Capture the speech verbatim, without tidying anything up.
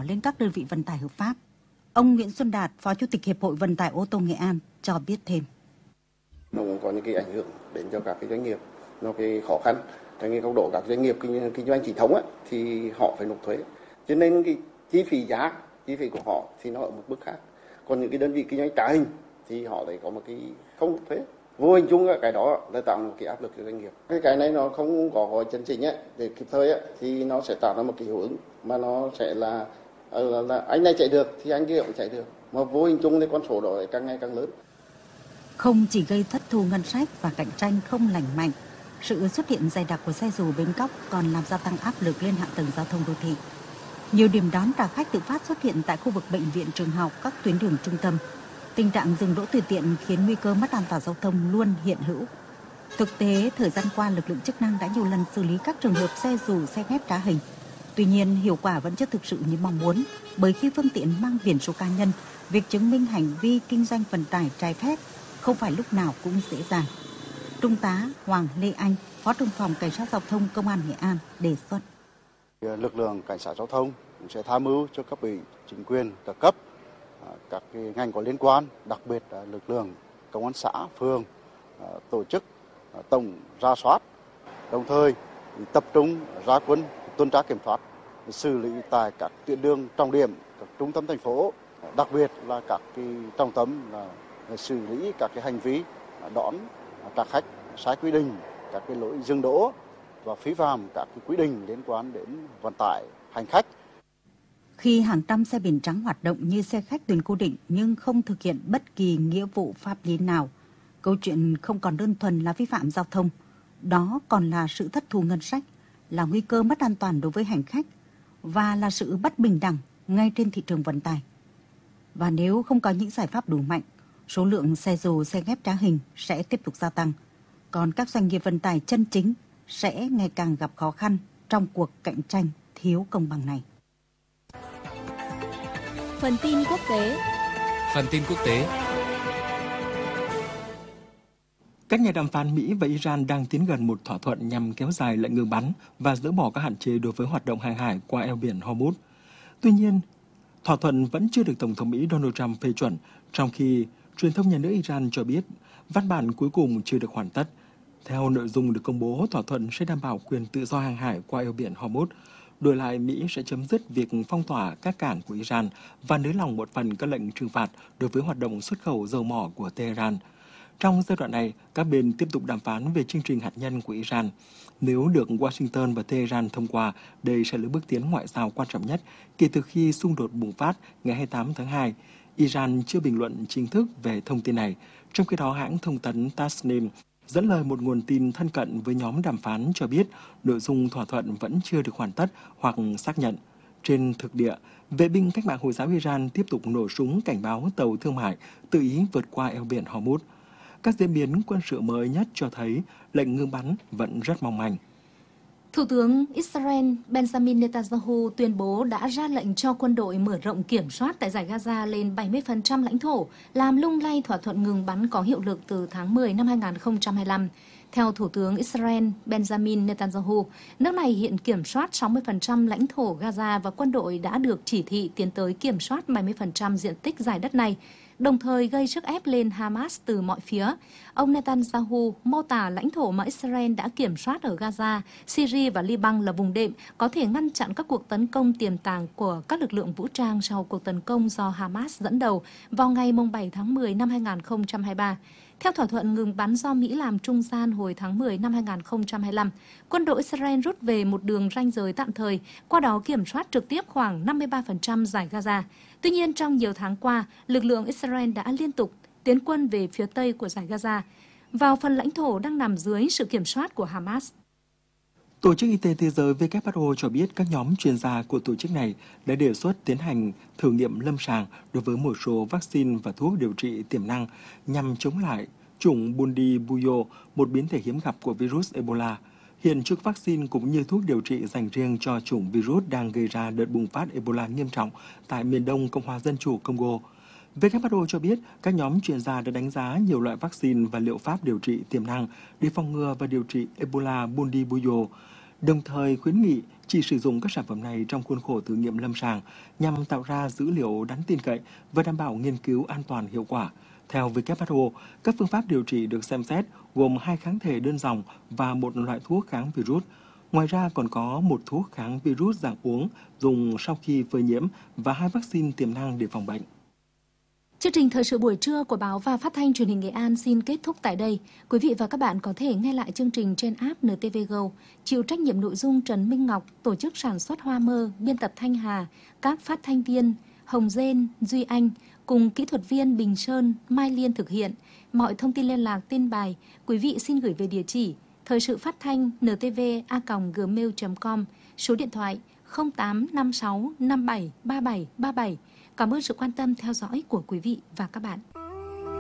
lên các đơn vị vận tải hợp pháp. Ông Nguyễn Xuân Đạt, Phó Chủ tịch Hiệp hội Vận tải ô tô Nghệ An cho biết thêm. Nó cũng có những cái ảnh hưởng đến cho các cái doanh nghiệp, nó cái khó khăn. Tại cái góc độ các doanh nghiệp kinh, kinh doanh chính thống á, thì họ phải nộp thuế. Cho nên cái chi phí giá, chi phí của họ thì nó ở một mức khác. Còn những cái đơn vị kinh doanh trá hình thì họ lại có một cái không nộp thuế. Vô hình chung cái đó là tạo một cái áp lực cho doanh nghiệp. Cái cái này nó không có gói chân chính ấy, để kịp thời ấy, thì nó sẽ tạo ra một cái hiệu ứng mà nó sẽ là, là, là anh này chạy được thì anh kia cũng chạy được. Mà vô hình chung thì con số đó lại càng ngày càng lớn. Không chỉ gây thất thu ngân sách và cạnh tranh không lành mạnh, sự xuất hiện dày đặc của xe dù bến cóc còn làm gia tăng áp lực lên hạ tầng giao thông đô thị. Nhiều điểm đón trả khách tự phát xuất hiện tại khu vực bệnh viện, trường học, các tuyến đường trung tâm. Tình trạng dừng đỗ tùy tiện khiến nguy cơ mất an toàn giao thông luôn hiện hữu. Thực tế, thời gian qua lực lượng chức năng đã nhiều lần xử lý các trường hợp xe dù, xe ghép trá hình. Tuy nhiên, hiệu quả vẫn chưa thực sự như mong muốn, bởi khi phương tiện mang biển số cá nhân, việc chứng minh hành vi kinh doanh vận tải trái phép không phải lúc nào cũng dễ dàng. Trung tá Hoàng Lê Anh, Phó trưởng phòng Cảnh sát Giao thông Công an Nghệ An đề xuất. Lực lượng cảnh sát giao thông cũng sẽ tham mưu cho cấp ủy, chính quyền các cấp, các ngành có liên quan, đặc biệt là lực lượng công an xã, phường tổ chức tổng rà soát, đồng thời tập trung ra quân tuần tra kiểm soát, xử lý tại các tuyến đường trọng điểm, các trung tâm thành phố, đặc biệt là các cái trọng tâm là xử lý các cái hành vi đón trả khách sai quy định, các cái lỗi dừng đỗ và vi phạm các cái quy định liên quan đến vận tải hành khách. Khi hàng trăm xe biển trắng hoạt động như xe khách tuyến cố định nhưng không thực hiện bất kỳ nghĩa vụ pháp lý nào, câu chuyện không còn đơn thuần là vi phạm giao thông, đó còn là sự thất thu ngân sách, là nguy cơ mất an toàn đối với hành khách và là sự bất bình đẳng ngay trên thị trường vận tải. Và nếu không có những giải pháp đủ mạnh, số lượng xe dù, xe ghép trá hình sẽ tiếp tục gia tăng, còn các doanh nghiệp vận tải chân chính sẽ ngày càng gặp khó khăn trong cuộc cạnh tranh thiếu công bằng này. Phần tin quốc tế. Phần tin quốc tế. Các nhà đàm phán Mỹ và Iran đang tiến gần một thỏa thuận nhằm kéo dài lệnh ngừng bắn và dỡ bỏ các hạn chế đối với hoạt động hàng hải qua eo biển Hormuz. Tuy nhiên, thỏa thuận vẫn chưa được Tổng thống Mỹ Donald Trump phê chuẩn, trong khi truyền thông nhà nước Iran cho biết văn bản cuối cùng chưa được hoàn tất. Theo nội dung được công bố, thỏa thuận sẽ đảm bảo quyền tự do hàng hải qua eo biển Hormuz. Đổi lại, Mỹ sẽ chấm dứt việc phong tỏa các cảng của Iran và nới lỏng một phần các lệnh trừng phạt đối với hoạt động xuất khẩu dầu mỏ của Tehran. Trong giai đoạn này, các bên tiếp tục đàm phán về chương trình hạt nhân của Iran. Nếu được Washington và Tehran thông qua, đây sẽ là bước tiến ngoại giao quan trọng nhất kể từ khi xung đột bùng phát ngày hai mươi tám tháng hai. Iran chưa bình luận chính thức về thông tin này. Trong khi đó, hãng thông tấn Tasnim dẫn lời một nguồn tin thân cận với nhóm đàm phán cho biết nội dung thỏa thuận vẫn chưa được hoàn tất hoặc xác nhận. Trên thực địa, vệ binh cách mạng Hồi giáo Iran tiếp tục nổ súng cảnh báo tàu thương mại tự ý vượt qua eo biển Hormuz. Các diễn biến quân sự mới nhất cho thấy lệnh ngừng bắn vẫn rất mong manh. Thủ tướng Israel Benjamin Netanyahu tuyên bố đã ra lệnh cho quân đội mở rộng kiểm soát tại giải Gaza lên bảy mươi phần trăm lãnh thổ, làm lung lay thỏa thuận ngừng bắn có hiệu lực từ tháng mười năm hai nghìn không trăm hai mươi lăm. Theo Thủ tướng Israel Benjamin Netanyahu, nước này hiện kiểm soát sáu mươi phần trăm lãnh thổ Gaza và quân đội đã được chỉ thị tiến tới kiểm soát bảy mươi phần trăm diện tích giải đất này, đồng thời gây sức ép lên Hamas từ mọi phía. Ông Netanyahu mô tả lãnh thổ mà Israel đã kiểm soát ở Gaza, Syria và Liban là vùng đệm có thể ngăn chặn các cuộc tấn công tiềm tàng của các lực lượng vũ trang sau cuộc tấn công do Hamas dẫn đầu vào ngày bảy tháng mười năm hai nghìn không trăm hai mươi ba. Theo thỏa thuận ngừng bắn do Mỹ làm trung gian hồi tháng mười năm hai nghìn không trăm hai mươi lăm, quân đội Israel rút về một đường ranh giới tạm thời, qua đó kiểm soát trực tiếp khoảng năm mươi ba phần trăm giải Gaza. Tuy nhiên, trong nhiều tháng qua, lực lượng Israel đã liên tục tiến quân về phía tây của giải Gaza, vào phần lãnh thổ đang nằm dưới sự kiểm soát của Hamas. Tổ chức Y tế Thế giới W H O cho biết các nhóm chuyên gia của tổ chức này đã đề xuất tiến hành thử nghiệm lâm sàng đối với một số vaccine và thuốc điều trị tiềm năng nhằm chống lại chủng Bundibugyo, một biến thể hiếm gặp của virus Ebola. Hiện trước vaccine cũng như thuốc điều trị dành riêng cho chủng virus đang gây ra đợt bùng phát Ebola nghiêm trọng tại miền đông Cộng hòa Dân chủ Congo. W H O cho biết các nhóm chuyên gia đã đánh giá nhiều loại vaccine và liệu pháp điều trị tiềm năng để phòng ngừa và điều trị Ebola Bundibugyo. đồng thời khuyến nghị chỉ sử dụng các sản phẩm này trong khuôn khổ thử nghiệm lâm sàng nhằm tạo ra dữ liệu đáng tin cậy và đảm bảo nghiên cứu an toàn hiệu quả. Theo vê kép hát o, các phương pháp điều trị được xem xét gồm hai kháng thể đơn dòng và một loại thuốc kháng virus. Ngoài ra còn có một thuốc kháng virus dạng uống dùng sau khi phơi nhiễm và hai vaccine tiềm năng để phòng bệnh. Chương trình thời sự buổi trưa của báo và phát thanh truyền hình Nghệ An xin kết thúc tại đây. Quý vị và các bạn có thể nghe lại chương trình trên app en tê vê Go. Chịu trách nhiệm nội dung Trần Minh Ngọc, tổ chức sản xuất Hoa Mơ, biên tập Thanh Hà, các phát thanh viên Hồng Dên, Duy Anh cùng kỹ thuật viên Bình Sơn, Mai Liên thực hiện. Mọi thông tin liên lạc tin bài, quý vị xin gửi về địa chỉ thời sự phát thanh en tê vê a còng gmail chấm com, số điện thoại không tám năm sáu năm bảy ba bảy ba bảy. Cảm ơn sự quan tâm theo dõi của quý vị và các bạn.